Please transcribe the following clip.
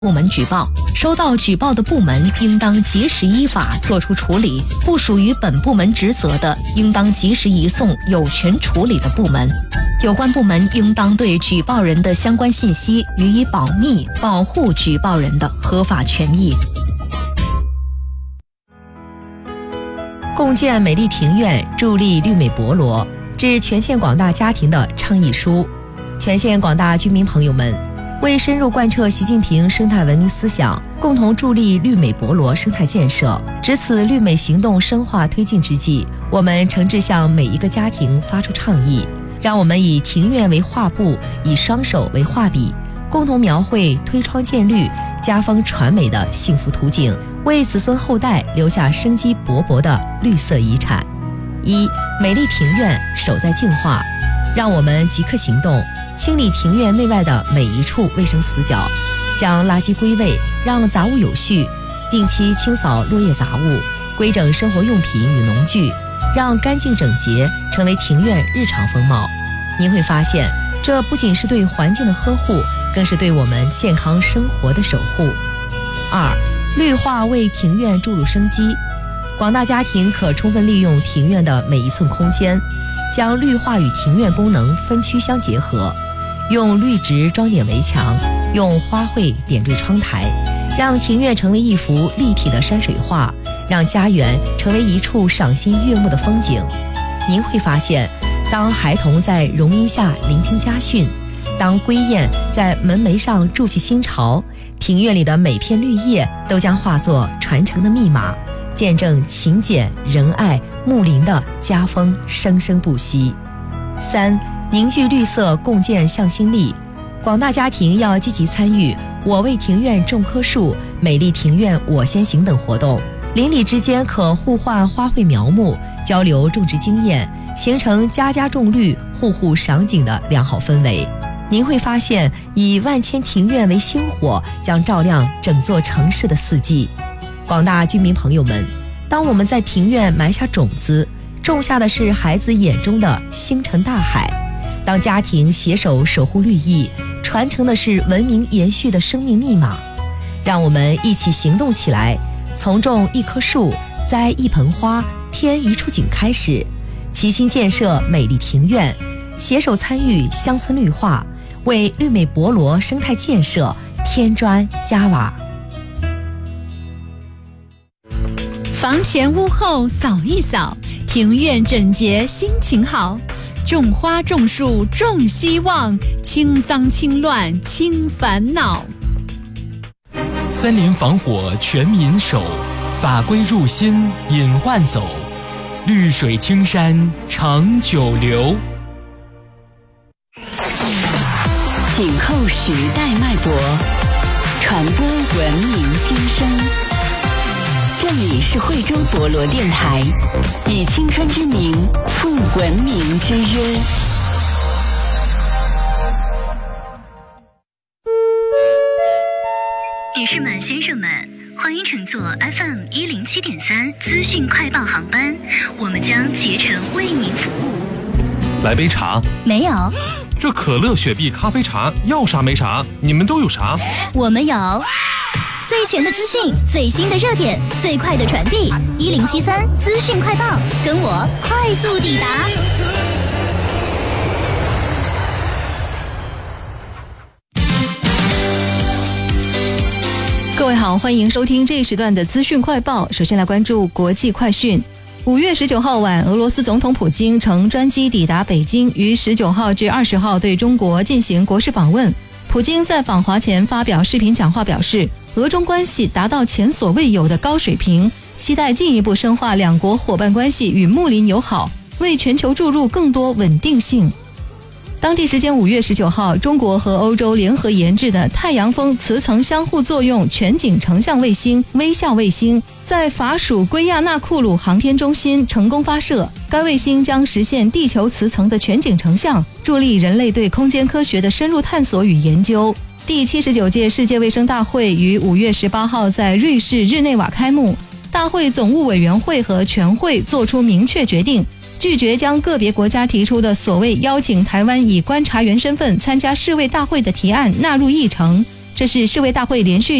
部门举报，收到举报的部门应当及时依法作出处理，不属于本部门职责的，应当及时移送有权处理的部门。有关部门应当对举报人的相关信息予以保密，保护举报人的合法权益。共建美丽庭院，助力绿美博罗，致全县广大家庭的倡议书。全县广大居民朋友们，为深入贯彻习近平生态文明思想，共同助力绿美博罗生态建设，值此绿美行动深化推进之际，我们诚挚向每一个家庭发出倡议，让我们以庭院为画布，以双手为画笔，共同描绘推窗见绿、家风传美的幸福图景，为子孙后代留下生机勃勃的绿色遗产。一、美丽庭院，守在净化。让我们即刻行动，清理庭院内外的每一处卫生死角，将垃圾归位，让杂物有序，定期清扫落叶杂物，规整生活用品与农具，让干净整洁成为庭院日常风貌。您会发现，这不仅是对环境的呵护，更是对我们健康生活的守护。二、绿化为庭院注入生机。广大家庭可充分利用庭院的每一寸空间，将绿化与庭院功能分区相结合，用绿植装点围墙，用花卉点缀窗台，让庭院成为一幅立体的山水画，让家园成为一处赏心悦目的风景。您会发现，当孩童在榕荫下聆听家训，当归雁在门楣上筑起新巢，庭院里的每片绿叶都将化作传承的密码，见证勤俭仁爱睦邻的家风生生不息。三、凝聚绿色，共建向心力。广大家庭要积极参与我为庭院种棵树、美丽庭院我先行等活动，邻里之间可互换花卉苗木，交流种植经验，形成家家种绿、户户赏景的良好氛围。您会发现，以万千庭院为星火，将照亮整座城市的四季。广大居民朋友们，当我们在庭院埋下种子，种下的是孩子眼中的星辰大海；当家庭携手守护绿意，传承的是文明延续的生命密码。让我们一起行动起来，从种一棵树、栽一盆花、添一处景开始，齐心建设美丽庭院，携手参与乡村绿化，为绿美博罗生态建设添砖加瓦。 房前屋后扫一扫，庭院整洁心情好。种花种树种希望，清脏清乱清烦恼。 森林防火全民守，法规入心隐患走，绿水青山长久留。 紧扣时代脉搏，传播文明心声。这里是惠州博罗电台，以青春之名赴文明之约。 女士们、先生们，欢迎乘坐 FM107.3资讯快报航班，我们将竭诚为您服务。 来杯茶？ 没有。 这可乐、雪碧、咖啡茶要啥没啥，你们都有啥？ 我们有最全的资讯，最新的热点，最快的传递。1073资讯快报，跟我快速抵达。 各位好，欢迎收听这一时段的资讯快报。首先来关注国际快讯。5月19号晚，俄罗斯总统普京乘专机抵达北京，于19号至20号对中国进行国事访问。普京在访华前发表视频讲话，表示俄中关系达到前所未有的高水平，期待进一步深化两国伙伴关系与睦邻友好，为全球注入更多稳定性。当地时间5月19号，中国和欧洲联合研制的太阳风磁层相互作用全景成像卫星微笑卫星在法属圭亚那库鲁航天中心成功发射。该卫星将实现地球磁层的全景成像，助力人类对空间科学的深入探索与研究。第79届世界卫生大会于5月18号在瑞士日内瓦开幕。大会总务委员会和全会作出明确决定，拒绝将个别国家提出的所谓邀请台湾以观察员身份参加世卫大会的提案纳入议程， 这是世卫大会连续